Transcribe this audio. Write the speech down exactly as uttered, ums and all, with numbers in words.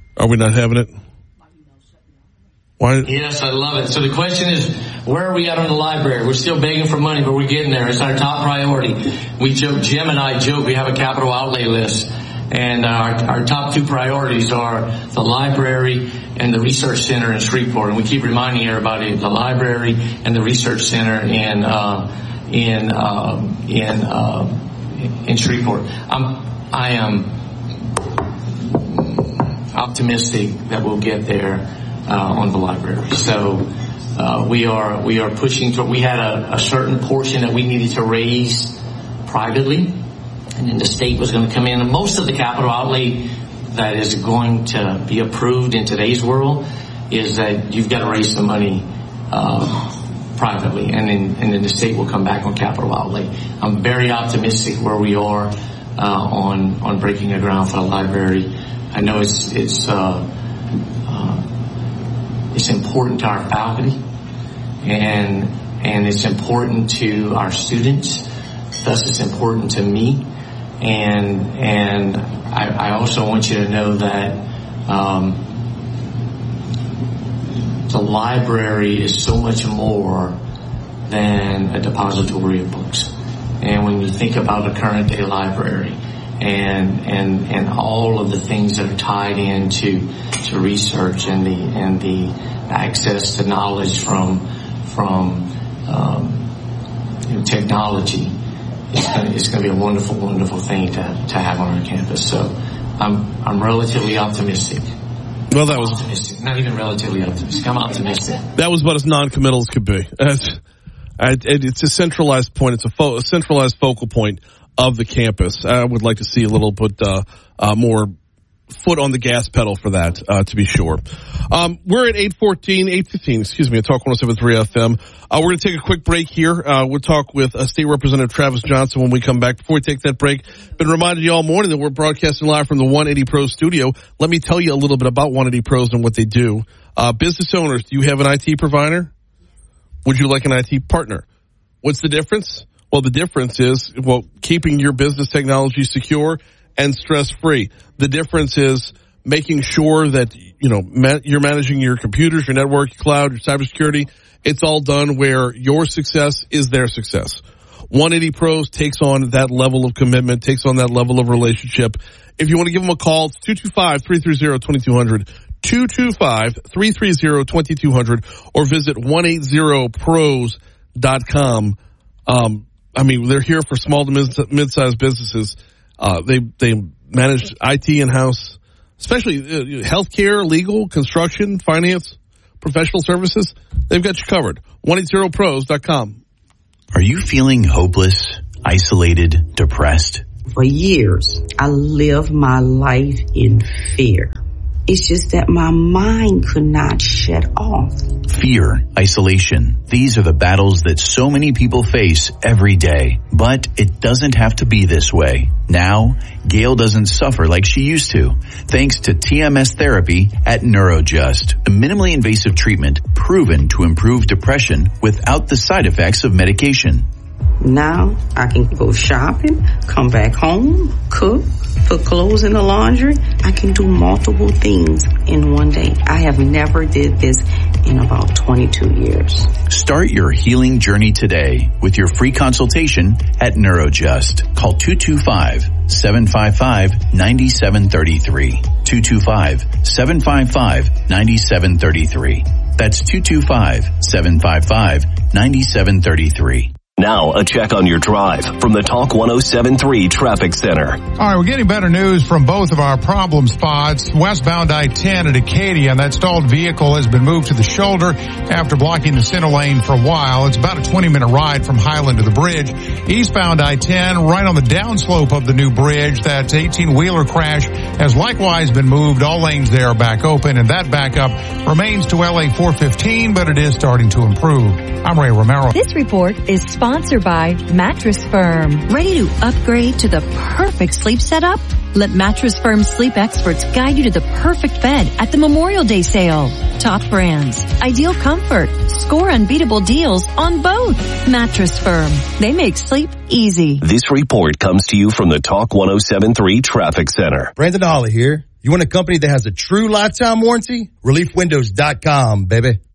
Are we not having it? Why? Yes, I love it. So the question is, where are we at on the library? We're still begging for money, but we're getting there. It's our top priority. We joke, Jim and I joke, we have a capital outlay list. And our, our top two priorities are the library and the research center in Shreveport. And we keep reminding everybody the library and the research center in uh, in uh, in uh, in Shreveport. I'm I am optimistic that we'll get there uh, on the library. So uh, we are we are pushing to. We had a, a certain portion that we needed to raise privately. And then the state was going to come in. And most of the capital outlay that is going to be approved in today's world is that you've got to raise some money uh, privately. And then, and then the state will come back on capital outlay. I'm very optimistic where we are uh, on on breaking the ground for the library. I know it's it's uh, uh, it's important to our faculty, and and it's important to our students. Thus, it's important to me. And and I, I also want you to know that um, the library is so much more than a depository of books. And when you think about the current day library and and and all of the things that are tied into to research and the and the access to knowledge from from um, you know, technology. It's going, it's going to be a wonderful, wonderful thing to to have on our campus. So I'm I'm relatively optimistic. Well, that was optimistic. Not even relatively optimistic. I'm optimistic. That was about as non-committal as could be. It's, it's a centralized point. It's a, fo- a centralized focal point of the campus. I would like to see a little bit uh, uh, more foot on the gas pedal for that, uh, to be sure. Um, we're at eight fourteen, eight fifteen, excuse me, at Talk one oh seven point three F M. Uh, we're going to take a quick break here. Uh, we'll talk with uh, State Representative Travis Johnson when we come back. Before we take that break, been reminding you all morning that we're broadcasting live from the one eighty Pros studio. Let me tell you a little bit about one eighty Pros and what they do. Uh, business owners, do you have an I T provider? Would you like an I T partner? What's the difference? Well, the difference is, well, keeping your business technology secure and stress-free. The difference is making sure that, you know, ma- you're managing your computers, your network, your cloud, your cybersecurity. It's all done where your success is their success. one eighty Pros takes on that level of commitment, takes on that level of relationship. If you want to give them a call, it's two two five, three three zero, two two zero zero, two two five, three three zero, two two zero zero, or visit one eighty pros dot com. Um, I mean, they're here for small to mid- mid-sized businesses. Uh, they, they manage I T in-house, especially uh, healthcare, legal, construction, finance, professional services. They've got you covered. one eighty pros dot com. Are you feeling hopeless, isolated, depressed? For years, I lived my life in fear. It's just that my mind could not shut off. Fear, isolation. These are the battles that so many people face every day. But it doesn't have to be this way. Now, Gail doesn't suffer like she used to, thanks to T M S therapy at NeuroJust, a minimally invasive treatment proven to improve depression without the side effects of medication. Now I can go shopping, come back home, cook, put clothes in the laundry. I can do multiple things in one day. I have never did this in about twenty-two years. Start your healing journey today with your free consultation at NeuroJust. Call two two five, seven five five, nine seven three three. two two five, seven five five, nine seven three three. That's two two five, seven five five, nine seven three three. Now, a check on your drive from the Talk one oh seven point three Traffic Center. All right, we're getting better news from both of our problem spots. Westbound I ten at Acadia, and that stalled vehicle has been moved to the shoulder after blocking the center lane for a while. It's about a twenty-minute ride from Highland to the bridge. Eastbound I ten, right on the downslope of the new bridge, that eighteen-wheeler crash has likewise been moved. All lanes there are back open, and that backup remains to L A four fifteen, but it is starting to improve. I'm Ray Romero. This report is sponsored Sponsored by Mattress Firm. Ready to upgrade to the perfect sleep setup? Let Mattress Firm sleep experts guide you to the perfect bed at the Memorial Day sale. Top brands, ideal comfort, score unbeatable deals on both. Mattress Firm. They make sleep easy. This report comes to you from the Talk one oh seven point three Traffic Center. Brandon Holly here. You want a company that has a true lifetime warranty? relief windows dot com, baby.